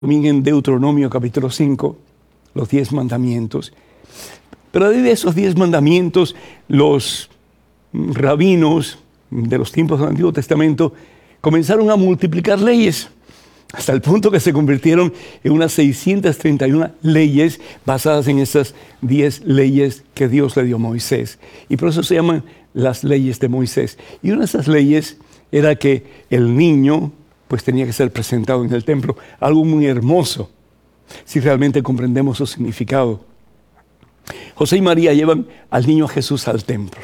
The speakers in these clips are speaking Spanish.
también en Deuteronomio capítulo 5, los 10 mandamientos. Pero de esos 10 mandamientos, los rabinos de los tiempos del Antiguo Testamento comenzaron a multiplicar leyes, hasta el punto que se convirtieron en unas 631 leyes basadas en esas 10 leyes que Dios le dio a Moisés. Y por eso se llaman las leyes de Moisés. Y una de esas leyes era que el niño pues tenía que ser presentado en el templo, algo muy hermoso, si realmente comprendemos su significado. José y María llevan al niño Jesús al templo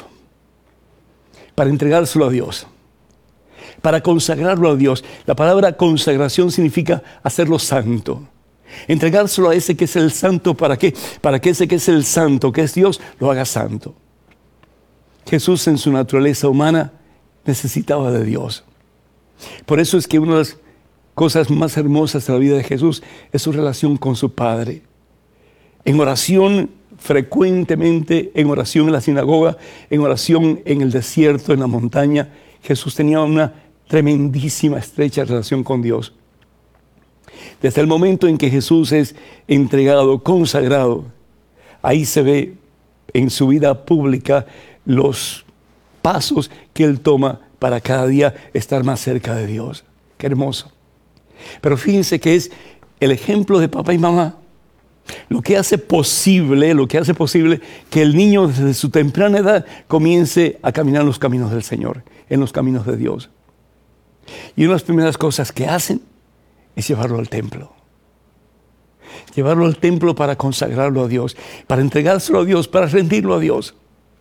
para entregárselo a Dios, para consagrarlo a Dios. La palabra consagración significa hacerlo santo. Entregárselo a ese que es el santo, ¿para qué? Para que ese que es el santo, que es Dios, lo haga santo. Jesús en su naturaleza humana necesitaba de Dios. Por eso es que una de las cosas más hermosas de la vida de Jesús es su relación con su Padre. En oración frecuentemente, en oración en la sinagoga, en oración en el desierto, en la montaña, Jesús tenía una tremendísima, estrecha relación con Dios. Desde el momento en que Jesús es entregado, consagrado, ahí se ve en su vida pública los pasos que Él toma para cada día estar más cerca de Dios. Qué hermoso. Pero fíjense que es el ejemplo de papá y mamá lo que hace posible que el niño desde su temprana edad comience a caminar en los caminos del Señor, en los caminos de Dios. Y una de las primeras cosas que hacen es llevarlo al templo. Llevarlo al templo para consagrarlo a Dios, para entregárselo a Dios, para rendirlo a Dios.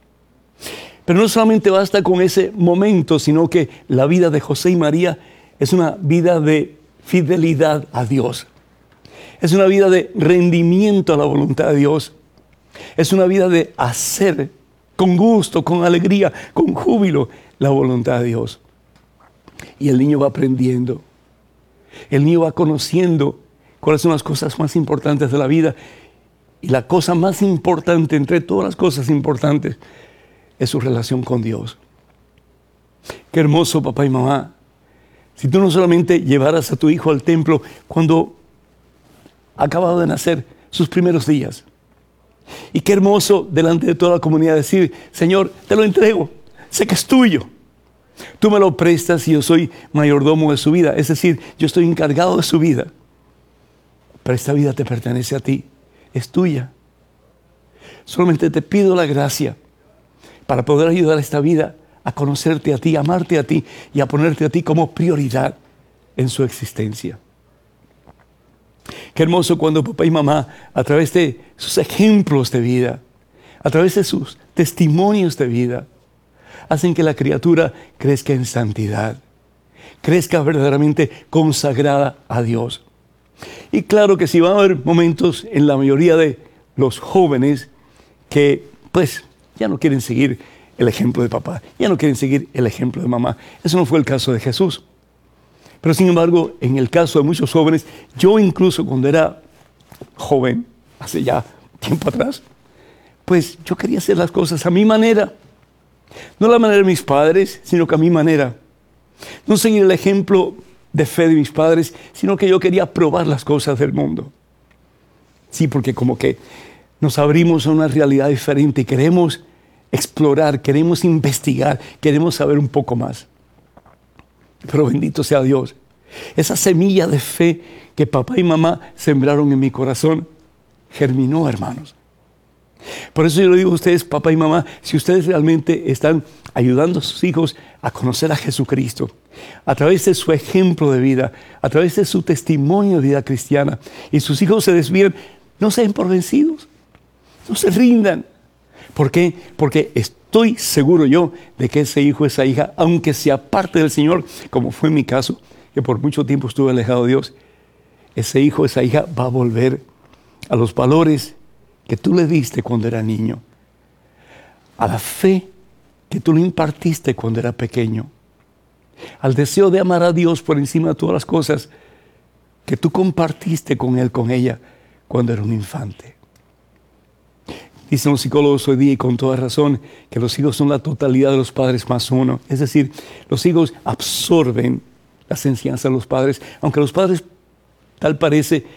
Pero no solamente basta con ese momento, sino que la vida de José y María es una vida de fidelidad a Dios. Es una vida de rendimiento a la voluntad de Dios. Es una vida de hacer con gusto, con alegría, con júbilo la voluntad de Dios. Y el niño va aprendiendo. El niño va conociendo cuáles son las cosas más importantes de la vida. Y la cosa más importante entre todas las cosas importantes es su relación con Dios. Qué hermoso, papá y mamá, si tú no solamente llevaras a tu hijo al templo cuando ha acabado de nacer, sus primeros días. Y qué hermoso delante de toda la comunidad decir: Señor, te lo entrego, sé que es tuyo. Tú me lo prestas y yo soy mayordomo de su vida. Es decir, yo estoy encargado de su vida. Pero esta vida te pertenece a ti, es tuya. Solamente te pido la gracia para poder ayudar a esta vida a conocerte a ti, a amarte a ti y a ponerte a ti como prioridad en su existencia. Qué hermoso cuando papá y mamá, a través de sus ejemplos de vida, a través de sus testimonios de vida, hacen que la criatura crezca en santidad, crezca verdaderamente consagrada a Dios. Y claro que sí, van a haber momentos en la mayoría de los jóvenes que pues ya no quieren seguir el ejemplo de papá, ya no quieren seguir el ejemplo de mamá. Eso no fue el caso de Jesús. Pero sin embargo, en el caso de muchos jóvenes, yo incluso cuando era joven, hace ya tiempo atrás, pues yo quería hacer las cosas a mi manera. No la manera de mis padres, sino que a mi manera. No seguir el ejemplo de fe de mis padres, sino que yo quería probar las cosas del mundo. Sí, porque como que nos abrimos a una realidad diferente y queremos explorar, queremos investigar, queremos saber un poco más. Pero bendito sea Dios. Esa semilla de fe que papá y mamá sembraron en mi corazón germinó, hermanos. Por eso yo le digo a ustedes, papá y mamá, si ustedes realmente están ayudando a sus hijos a conocer a Jesucristo, a través de su ejemplo de vida, a través de su testimonio de vida cristiana, y sus hijos se desvían, no se den por vencidos, no se rindan. ¿Por qué? Porque estoy seguro yo de que ese hijo, esa hija, aunque sea parte del Señor, como fue en mi caso, que por mucho tiempo estuve alejado de Dios, ese hijo, esa hija va a volver a los valores que tú le diste cuando era niño, a la fe que tú le impartiste cuando era pequeño, al deseo de amar a Dios por encima de todas las cosas que tú compartiste con él, con ella, cuando era un infante. Dicen los psicólogos hoy día, y con toda razón, que los hijos son la totalidad de los padres más uno. Es decir, los hijos absorben las enseñanzas de los padres, aunque los padres Tal parece